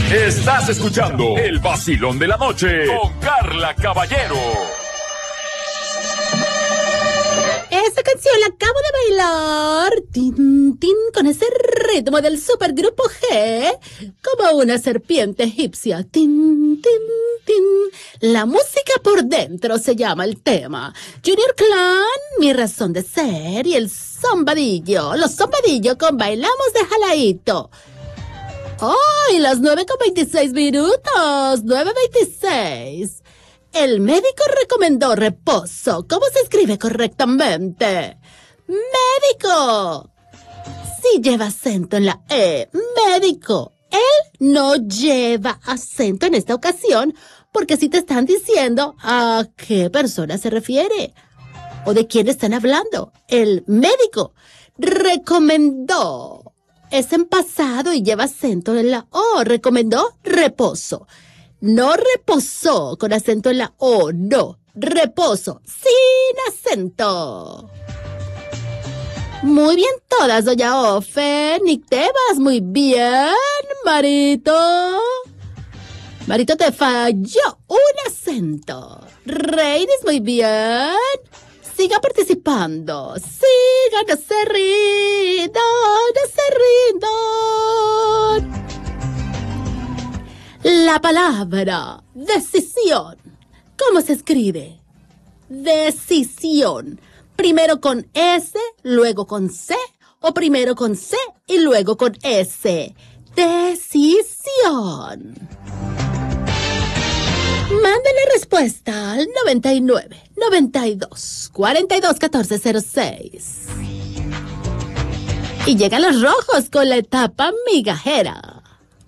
Estás escuchando el vacilón de la noche con Carla Caballero. Esa canción la acabo de bailar, tin, tin, con ese ritmo del supergrupo G, como una serpiente egipcia, tin, tin, tin. La música por dentro se llama el tema. Junior Clan, Mi Razón de Ser, y el Zombadillo, los Zombadillos con Bailamos de Jalaíto. ¡Ay, las 9:26 minutos! 9:26. El médico recomendó reposo. ¿Cómo se escribe correctamente? ¡Médico! Sí lleva acento en la E. ¡Médico! Él no lleva acento en esta ocasión porque si te están diciendo a qué persona se refiere o de quién están hablando. El médico recomendó. Es en pasado y lleva acento en la O. Recomendó reposo. No reposó con acento en la O, no. Reposo sin acento. Muy bien todas, doña Ofe. Nick Tebas, muy bien. Marito. Marito, te falló un acento. Reinis, muy bien. Siga participando. Siga, no se rindan, no se rindan. La palabra decisión. ¿Cómo se escribe? Decisión. Primero con S, luego con C, o primero con C y luego con S. Decisión. Mándale respuesta al 99 92 42 14 06. Y llegan los rojos con la etapa migajera.